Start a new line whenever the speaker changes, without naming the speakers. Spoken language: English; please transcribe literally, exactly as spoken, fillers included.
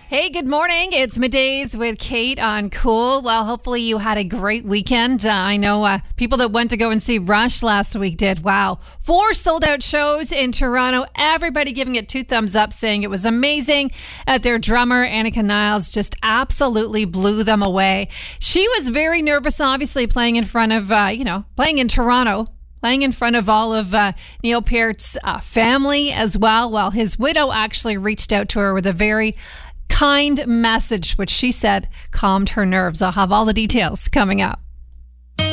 Hey, good morning. It's Middays with Kate on Cool. Well, hopefully you had a great weekend. Uh, I know uh, people that went to go and see Rush last week did. Wow. Four sold out shows in Toronto. Everybody giving it two thumbs up, saying it was amazing. Uh, their drummer, Annika Niles, just absolutely blew them away. She was very nervous, obviously, playing in front of, uh, you know, playing in Toronto. Playing in front of all of uh, Neil Peart's uh, family as well, while his widow actually reached out to her with a very kind message, which she said calmed her nerves. I'll have all the details coming up.